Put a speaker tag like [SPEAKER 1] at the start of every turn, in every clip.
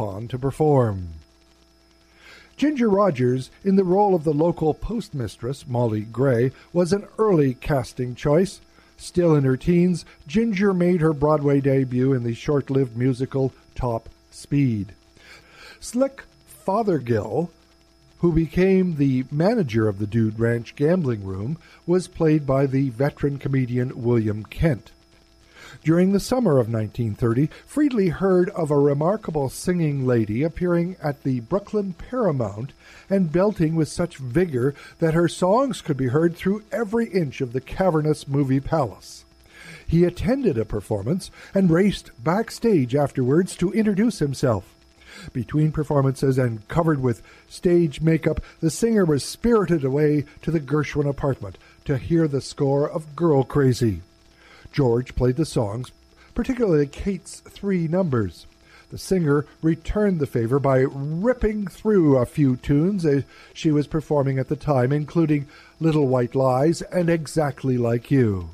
[SPEAKER 1] upon to perform. Ginger Rogers, in the role of the local postmistress, Molly Gray, was an early casting choice. Still in her teens, Ginger made her Broadway debut in the short-lived musical Top Speed. Slick Fothergill, who became the manager of the Dude Ranch gambling room, was played by the veteran comedian William Kent. During the summer of 1930, Friedley heard of a remarkable singing lady appearing at the Brooklyn Paramount and belting with such vigor that her songs could be heard through every inch of the cavernous movie palace. He attended a performance and raced backstage afterwards to introduce himself. Between performances and covered with stage makeup, the singer was spirited away to the Gershwin apartment to hear the score of Girl Crazy. George played the songs, particularly Kate's 3 numbers. The singer returned the favor by ripping through a few tunes as she was performing at the time, including Little White Lies and Exactly Like You.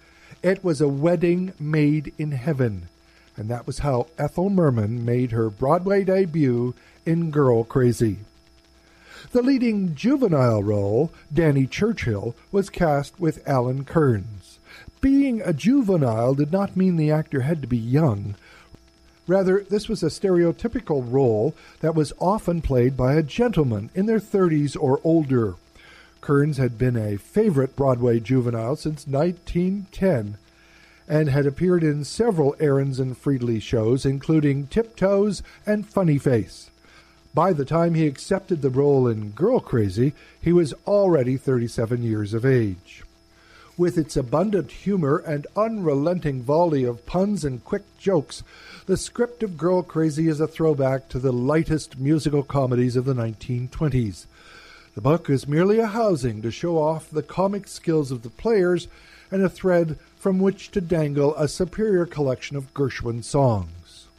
[SPEAKER 1] It was a wedding made in heaven, and that was how Ethel Merman made her Broadway debut in Girl Crazy. The leading juvenile role, Danny Churchill, was cast with Alan Kearns. Being a juvenile did not mean the actor had to be young. Rather, this was a stereotypical role that was often played by a gentleman in their 30s or older. Kearns had been a favorite Broadway juvenile since 1910 and had appeared in several Ahrens and Friedley shows, including Tiptoes and Funny Face. By the time he accepted the role in Girl Crazy, he was already 37 years of age. With its abundant humor and unrelenting volley of puns and quick jokes, the script of Girl Crazy is a throwback to the lightest musical comedies of the 1920s. The book is merely a housing to show off the comic skills of the players and a thread from which to dangle a superior collection of Gershwin songs.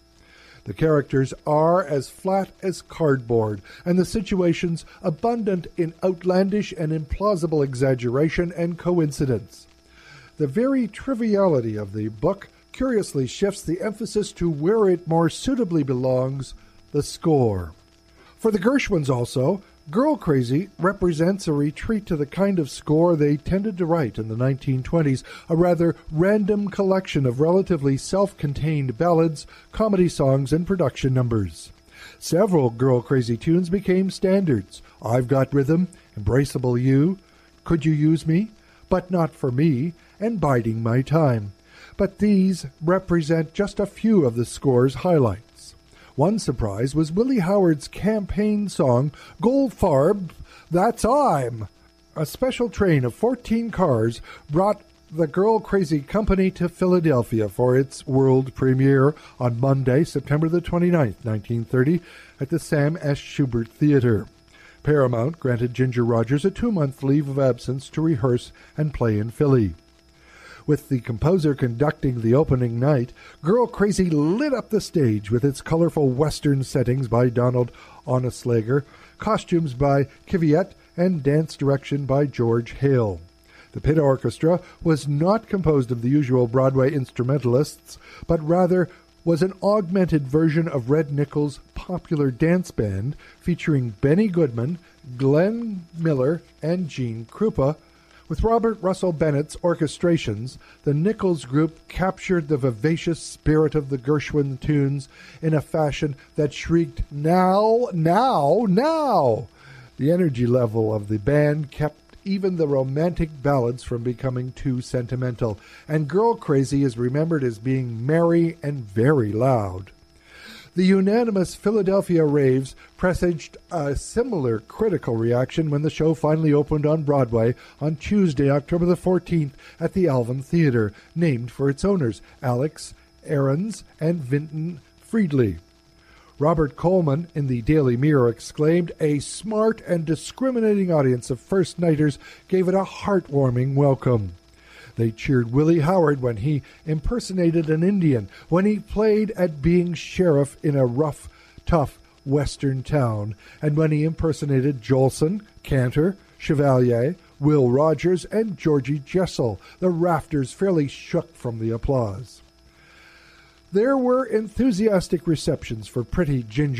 [SPEAKER 1] The characters are as flat as cardboard, and the situations abundant in outlandish and implausible exaggeration and coincidence. The very triviality of the book curiously shifts the emphasis to where it more suitably belongs, the score. For the Gershwins also, Girl Crazy represents a retreat to the kind of score they tended to write in the 1920s, a rather random collection of relatively self-contained ballads, comedy songs, and production numbers. Several Girl Crazy tunes became standards. I've Got Rhythm, Embraceable You, Could You Use Me, But Not For Me, and Biding My Time. But these represent just a few of the score's highlights. One surprise was Willie Howard's campaign song, Goldfarb, That's I'm. A special train of 14 cars brought the Girl Crazy Company to Philadelphia for its world premiere on Monday, September the 29th, 1930, at the Sam S. Schubert Theater. Paramount granted Ginger Rogers a 2-month leave of absence to rehearse and play in Philly. With the composer conducting the opening night, Girl Crazy lit up the stage with its colorful Western settings by Donald Oneslager, costumes by Kvyat, and dance direction by George Hale. The pit orchestra was not composed of the usual Broadway instrumentalists, but rather was an augmented version of Red Nichols' popular dance band featuring Benny Goodman, Glenn Miller, and Gene Krupa. With Robert Russell Bennett's orchestrations, the Nichols Group captured the vivacious spirit of the Gershwin tunes in a fashion that shrieked, "Now, now, now!" The energy level of the band kept even the romantic ballads from becoming too sentimental, and Girl Crazy is remembered as being merry and very loud. The unanimous Philadelphia raves presaged a similar critical reaction when the show finally opened on Broadway on Tuesday, October the 14th at the Alvin Theater, named for its owners, Alex Ahrens and Vinton Friedley. Robert Coleman in the Daily Mirror exclaimed, "A smart and discriminating audience of first-nighters gave it a heartwarming welcome." They cheered Willie Howard when he impersonated an Indian, when he played at being sheriff in a rough, tough western town, and when he impersonated Jolson, Cantor, Chevalier, Will Rogers, and Georgie Jessel. The rafters fairly shook from the applause. There were enthusiastic receptions for Pretty Ginger